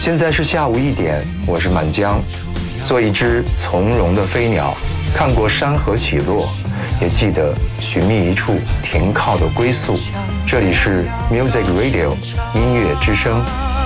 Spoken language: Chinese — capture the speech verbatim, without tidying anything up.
现在是下午一点，我是满江，做一只从容的飞鸟，看过山河起落，也记得寻觅一处停靠的归宿。这里是 Music Radio 音乐之声。